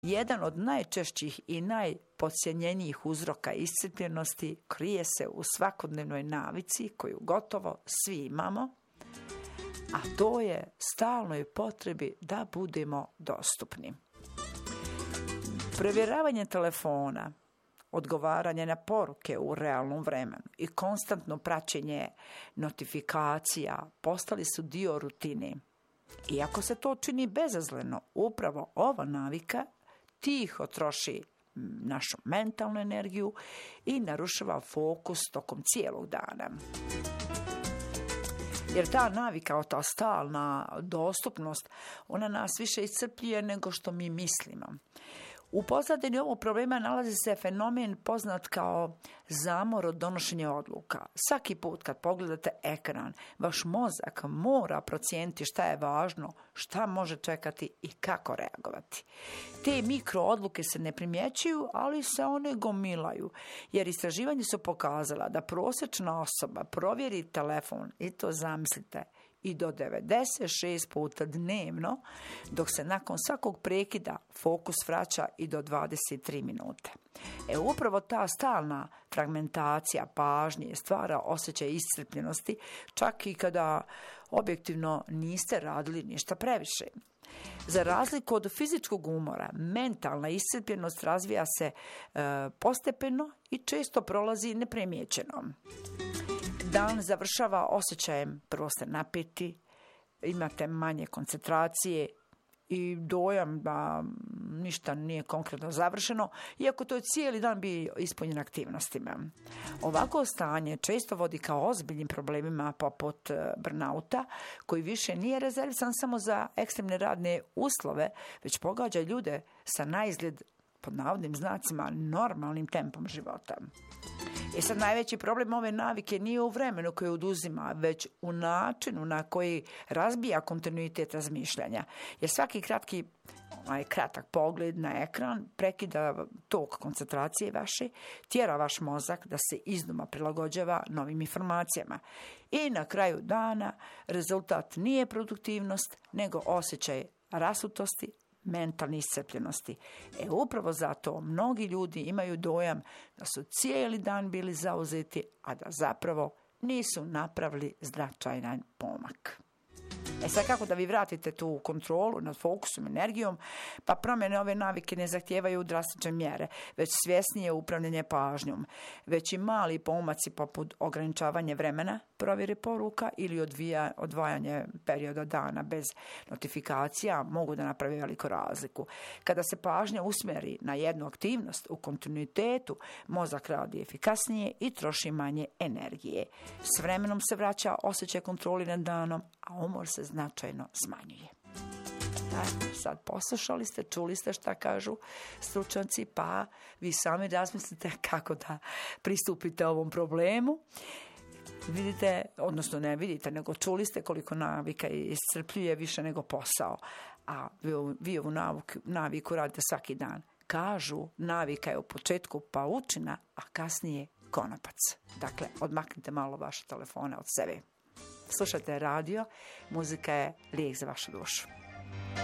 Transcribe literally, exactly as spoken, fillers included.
Jedan od najčešćih i najpodcijenjenijih uzroka iscrpljenosti krije se u svakodnevnoj navici koju gotovo svi imamo, a to je stalnoj potrebi da budemo dostupni. Provjeravanje telefona, odgovaranje na poruke u realnom vremenu i konstantno praćenje notifikacija postali su dio rutine. Iako se to čini bezazleno, upravo ova navika tiho troši našu mentalnu energiju i narušava fokus tokom cijelog dana. Jer ta navika, ta stalna dostupnost, ona nas više iscrpljuje nego što mi mislimo. U pozadini ovog problema nalazi se fenomen poznat kao zamor od donošenja odluka. Svaki put kad pogledate ekran, vaš mozak mora procijeniti šta je važno, šta može čekati i kako reagovati. Te mikro odluke se ne primjećuju, ali se one gomilaju, jer istraživanja su pokazala da prosječna osoba provjeri telefon, i to zamislite, i do devedeset šest puta dnevno, dok se nakon svakog prekida fokus vraća i do dvadeset tri minute. E upravo ta stalna fragmentacija pažnje stvara osjećaj iscrpljenosti, čak i kada objektivno niste radili ništa previše. Za razliku od fizičkog umora, mentalna iscrpljenost razvija se e, postepeno i često prolazi neprimijećeno. Dan završava osjećajem, prvo ste napeti, imate manje koncentracije i dojam da ništa nije konkretno završeno, iako to je cijeli dan bio ispunjen aktivnostima. Ovako stanje često vodi kao ozbiljnim problemima poput burnouta, koji više nije rezervisan samo za ekstremne radne uslove, već pogađa ljude sa naizgled, pod navodnim znacima, normalnim tempom života. E sad, najveći problem ove navike nije u vremenu koje oduzima, već u načinu na koji razbija kontinuitet razmišljanja. Jer svaki kratki, onaj kratak pogled na ekran prekida tok koncentracije vaše, tjera vaš mozak da se iznova prilagođava novim informacijama. I na kraju dana rezultat nije produktivnost, nego osjećaj rasutosti, mentalne iscrpljenosti. E upravo zato mnogi ljudi imaju dojam da su cijeli dan bili zauzeti, a da zapravo nisu napravili značajan pomak. E sad, kako da vi vratite tu kontrolu nad fokusom, energijom? Pa promjene ove navike ne zahtijevaju drastične mjere, već svjesnije upravljanje pažnjom. Već i mali pomaci poput ograničavanja vremena, provjere poruka ili odvija, odvajanje perioda dana bez notifikacija mogu da naprave veliku razliku. Kada se pažnja usmjeri na jednu aktivnost u kontinuitetu, mozak radi efikasnije i troši manje energije. S vremenom se vraća osjećaj kontroli nad danom, a umor se značajno smanjuje. Da, sad poslušali ste, čuli ste šta kažu stručnjaci, pa vi sami razmislite kako da pristupite ovom problemu. Vidite, odnosno ne vidite, nego čuli ste koliko navika iscrpljuje više nego posao, a vi, vi ovu naviku, naviku radite svaki dan. Kažu, navika je u početku paučina, a kasnije konopac. Dakle, odmaknite malo vaše telefone od sebe. Slušajte radio, muzika je lijek za vašu dušu.